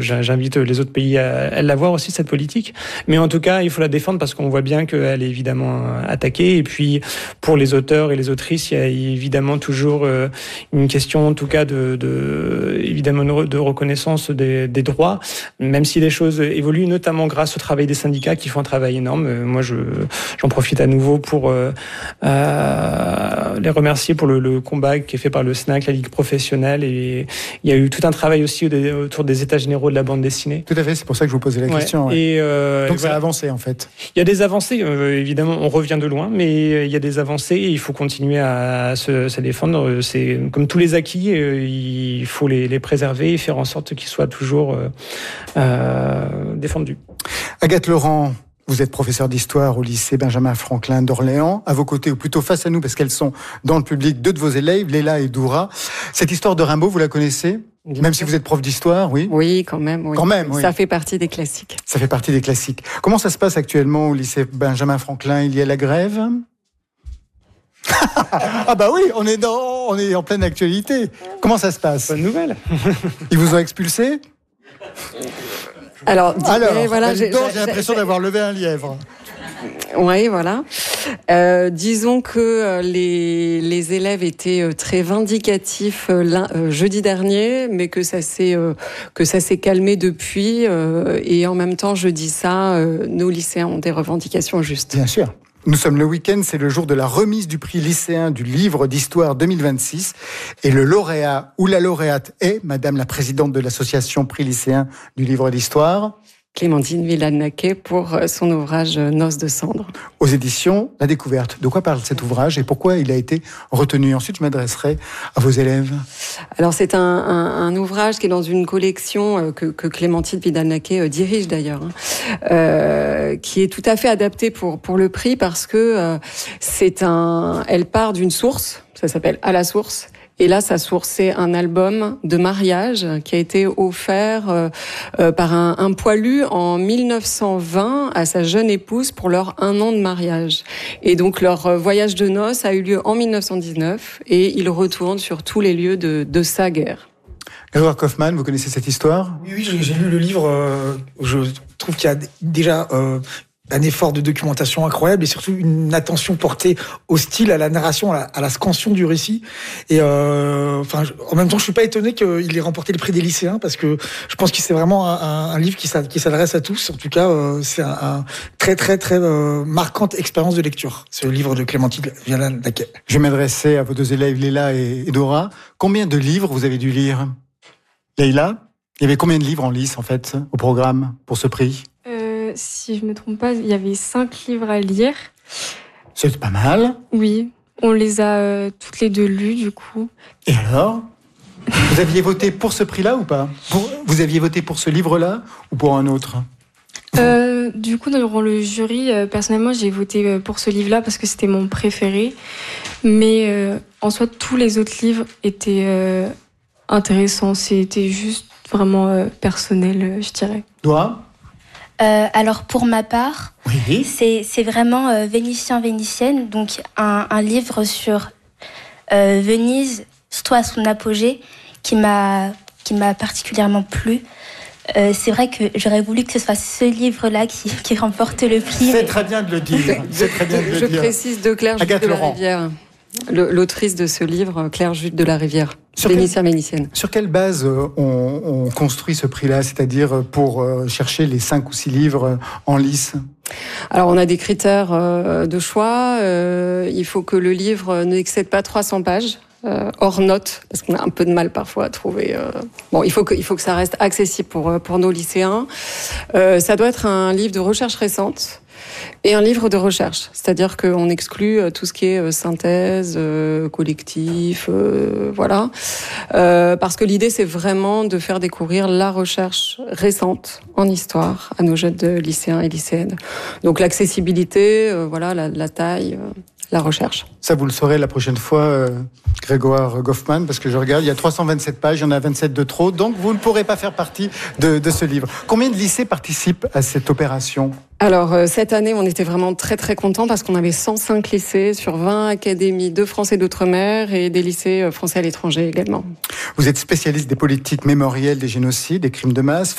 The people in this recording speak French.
j'invite les autres pays à l'avoir aussi, cette politique. Mais en tout cas, il faut la défendre parce qu'on voit bien qu'elle est évidemment attaquée. Et puis, pour les auteurs et les autrices, il y a évidemment toujours une question, en tout cas, évidemment, de reconnaissance des droits, même si les choses évoluent, notamment grâce au travail des syndicats qui font un travail énorme. Moi, j'en profite à nouveau pour les remercier pour le combat qui est fait par le SNAC, la Ligue professionnelle, et il y a eu tout un travail aussi autour des états généraux de la bande dessinée. Tout à fait, c'est pour ça que je vous posais la question. Ouais. Et donc ça a avancé en fait. Il y a des avancées, évidemment, on revient de loin, mais il y a des avancées et il faut continuer à se défendre. C'est comme tous les acquis, il faut les préserver et faire en sorte qu'ils soient toujours défendus. Agathe Laurent, vous êtes professeure d'histoire au lycée Benjamin Franklin d'Orléans. À vos côtés, ou plutôt face à nous, parce qu'elles sont dans le public, deux de vos élèves, Léla et Doura. Cette histoire de Rimbaud, vous la connaissez ? Même si vous êtes prof d'histoire, oui ? Oui, quand même. Oui. Quand même, oui. Ça fait partie des classiques. Ça fait partie des classiques. Comment ça se passe actuellement au lycée Benjamin Franklin ? Il y a la grève ? Ah bah oui, on est en pleine actualité. Comment ça se passe ? Bonne nouvelle. Ils vous ont expulsé ? Alors voilà, j'ai l'impression d'avoir levé un lièvre. Oui, voilà. Disons que les élèves étaient très vindicatifs jeudi dernier, mais que ça s'est calmé depuis. Et en même temps, je dis ça, nos lycéens ont des revendications justes. Bien sûr. Nous sommes le week-end, c'est le jour de la remise du prix lycéen du livre d'histoire 2026. Et le lauréat ou la lauréate est Madame la présidente de l'association prix lycéen du livre d'histoire, Clémentine Villard-Naquet, pour son ouvrage Noces de cendre. Aux éditions La Découverte. De quoi parle cet ouvrage et pourquoi il a été retenu ? Ensuite, je m'adresserai à vos élèves. Alors, c'est un ouvrage qui est dans une collection que Clémentine Villard-Naquet dirige d'ailleurs, qui est tout à fait adaptée pour le prix parce que elle part d'une source, ça s'appelle À la source. Et là, sa source, c'est un album de mariage qui a été offert par un poilu en 1920 à sa jeune épouse pour leur 1 an de mariage. Et donc, leur voyage de noces a eu lieu en 1919 et ils retournent sur tous les lieux de sa guerre. Grégoire Kaufmann, vous connaissez cette histoire ? Oui, j'ai lu le livre. Je trouve qu'il y a déjà un effort de documentation incroyable et surtout une attention portée au style, à la narration, à la scansion du récit. Et en même temps, je suis pas étonné qu'il ait remporté le prix des lycéens parce que je pense que c'est vraiment un livre qui s'adresse à tous. En tout cas, c'est un très très très marquante expérience de lecture, ce livre de Clémentine Villard-Naquet. Je vais m'adresser à vos deux élèves, Léla et Dora. Combien de livres vous avez dû lire ? Léla, il y avait combien de livres en lice en fait au programme pour ce prix ? Si je me trompe pas, il y avait 5 livres à lire. C'est pas mal. Oui, on les a toutes les deux lus du coup. Et alors ? Vous aviez voté pour ce prix-là ou pas ? Vous aviez voté pour ce livre-là ou pour un autre ? Du coup, dans le jury, personnellement, j'ai voté pour ce livre-là parce que c'était mon préféré. Mais en soi, tous les autres livres étaient intéressants. C'était juste vraiment personnel, je dirais. Toi ? Alors pour ma part, oui. c'est vraiment Vénitienne, donc un livre sur Venise, surtout à son apogée, qui m'a particulièrement plu. C'est vrai que j'aurais voulu que ce soit ce livre-là qui remporte le prix. C'est très bien de le dire. Je précise de Claire Jude de la Rivière, l'autrice de ce livre, Claire Jude de la Rivière. Vénitienne. Sur quelle base on construit ce prix-là, c'est-à-dire pour chercher les 5 ou 6 livres en lice ? Alors, on a des critères de choix. Il faut que le livre n'excède pas 300 pages. Hors note, parce qu'on a un peu de mal parfois à trouver. Il faut que ça reste accessible pour nos lycéens. Ça doit être un livre de recherche récente et un livre de recherche, c'est-à-dire qu'on exclut tout ce qui est synthèse, collectif, voilà. Parce que l'idée, c'est vraiment de faire découvrir la recherche récente en histoire à nos jeunes lycéens et lycéennes. Donc l'accessibilité, la taille. La recherche. Ça, vous le saurez la prochaine fois, Grégoire Kaufmann, parce que je regarde, il y a 327 pages, il y en a 27 de trop, donc vous ne pourrez pas faire partie de ce livre. Combien de lycées participent à cette opération ? Alors, cette année, on était vraiment très très contents parce qu'on avait 105 lycées sur 20 académies de français d'outre-mer et des lycées français à l'étranger également. Vous êtes spécialiste des politiques mémorielles des génocides, des crimes de masse.